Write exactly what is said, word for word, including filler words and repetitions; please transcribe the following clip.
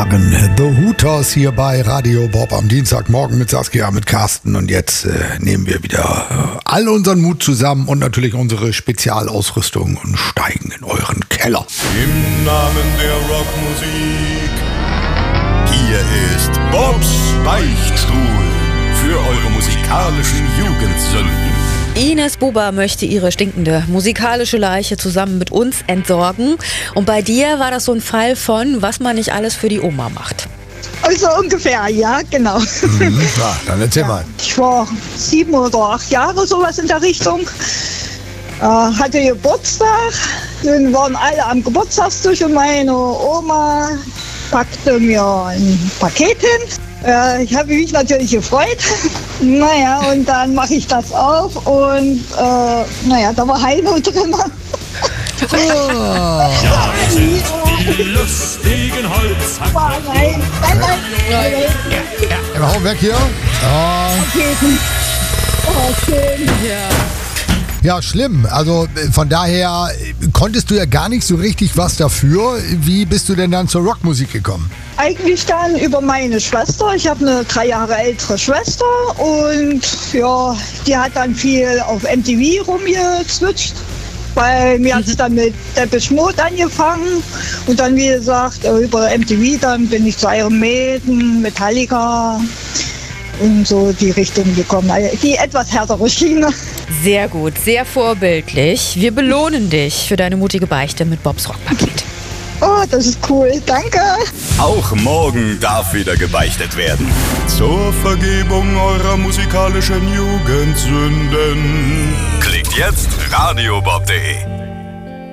waren The Hooters hier bei Radio Bob am Dienstagmorgen mit Saskia, mit Carsten. Und jetzt äh, nehmen wir wieder äh, all unseren Mut zusammen und natürlich unsere Spezialausrüstung und steigen in euren Keller. Im Namen der Rockmusik, hier ist Bobs Beichtstuhl für eure musikalischen Jugendsünden. Ines Buber möchte ihre stinkende musikalische Leiche zusammen mit uns entsorgen. Und bei dir war das so ein Fall von, was man nicht alles für die Oma macht. Also ungefähr, ja, genau. Mhm, ja, dann erzähl ja, mal. ich war sieben oder acht Jahre, sowas in der Richtung. Äh, hatte Geburtstag. Nun waren alle am Geburtstagstisch und meine Oma packte mir ein Paket hin. Äh, ich habe mich natürlich gefreut. Naja, und dann mache ich das auf und äh, naja, da war Heino drin. Oh. Ja, wir sind die lustigen Holzhacker. Nein, nein, nein. Ja, ja, hau weg hier. Oh. Paketen. Oh, schön. Ja, schlimm. Also äh, von daher äh, konntest du ja gar nicht so richtig was dafür. Wie bist du denn dann zur Rockmusik gekommen? Eigentlich dann über meine Schwester. Ich habe eine drei Jahre ältere Schwester und ja, die hat dann viel auf M T V rumgezwitscht. Weil mir hat es dann mit Depeche Mode angefangen und dann, wie gesagt, über M T V dann bin ich zu Iron Maiden, Metallica und so die Richtung gekommen. Also die etwas härtere Schiene. Sehr gut, sehr vorbildlich. Wir belohnen dich für deine mutige Beichte mit Bobs Rockpaket. Oh, das ist cool. Danke. Auch morgen darf wieder gebeichtet werden. Zur Vergebung eurer musikalischen Jugendsünden. Klickt jetzt radiobob punkt de.